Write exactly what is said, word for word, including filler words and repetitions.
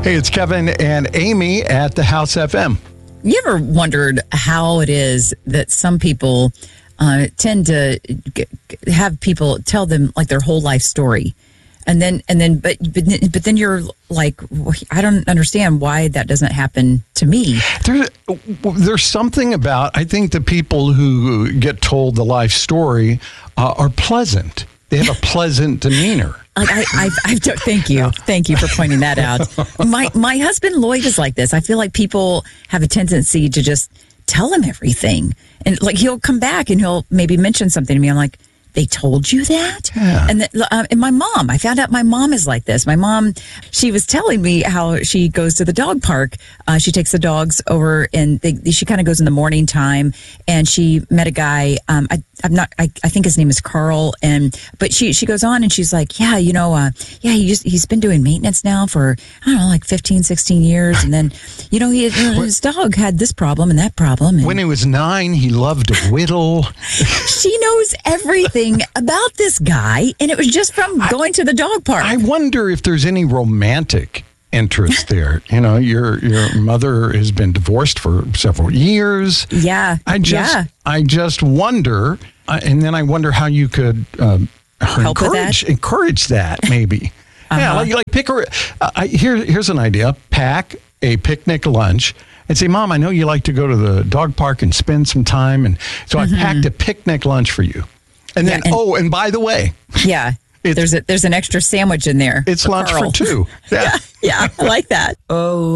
Hey, it's Kevin and Amy at the House F M. You ever wondered how it is that some people uh, tend to g- have people tell them like their whole life story, and then and then but but, but then you're like, I don't understand why that doesn't happen to me. There, there's something about, I think the people who get told the life story uh, are pleasant. They have a pleasant demeanor. Like I, I've, I've, thank you, thank you for pointing that out. My my husband Lloyd is like this. I feel like people have a tendency to just tell him everything, and like he'll come back and he'll maybe mention something to me. I'm like, they told you that? Yeah. And the, uh, and my mom, I found out my mom is like this. My mom, she was telling me how she goes to the dog park. Uh, she takes the dogs over, and they, she kind of goes in the morning time. And she met a guy. Um, I, I'm not. I, I think his name is Carl. And but she she goes on and she's like, yeah, you know, uh, yeah, he just, he's been doing maintenance now for I don't know, like fifteen, sixteen years. And then you know, he, his dog had this problem and that problem. And When he was nine, he loved to whittle. she knows everything about this guy, and it was just from going to the dog park. I wonder if there's any romantic interest there. You know, your your mother has been divorced for several years. Yeah, I just yeah. I just wonder, uh, and then I wonder how you could um, Help with encourage that? encourage that maybe. Uh-huh. Yeah, like like pick a. Uh, I, here here's an idea: pack a picnic lunch. And say, Mom, I know you like to go to the dog park and spend some time. And so Mm-hmm. I packed a picnic lunch for you. And then, Yeah, and- oh, and by the way, Yeah, It's- there's a, there's an extra sandwich in there. it's for lunch Carl. for two. Yeah. Yeah, I like that. Oh.